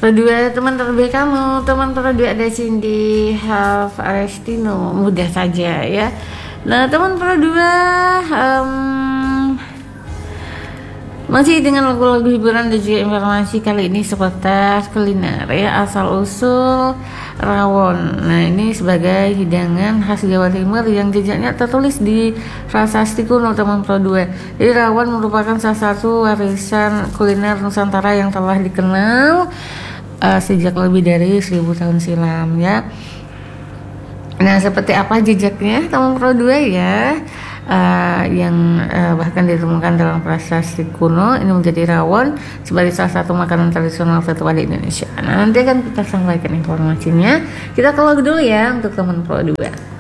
Kedua, teman terbaik kamu, teman kedua ada Cindy Half Arestino, mudah saja ya. Nah, teman kedua masih dengan lagu-lagu hiburan dan juga informasi kali ini seputar kuliner ya, asal usul rawon. Nah, ini sebagai hidangan khas Jawa Timur yang jejaknya tertulis di prasasti kuno teman Pro 2. Jadi rawon merupakan salah satu warisan kuliner Nusantara yang telah dikenal sejak lebih dari 1000 tahun silam ya. Nah, seperti apa jejaknya teman Pro 2 ya? Yang bahkan ditemukan dalam prasasti kuno, ini menjadi rawon sebagai salah satu makanan tradisional tertua di Indonesia. Nah, nanti akan kita sampaikan informasinya. Kita keluar dulu ya untuk teman Pro 2.